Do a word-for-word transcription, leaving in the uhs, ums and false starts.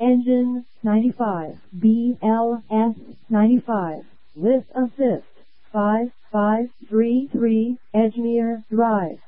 Engine ninety-five, B L S ninety-five, Lift Assist, five five three three, Edgemere Drive.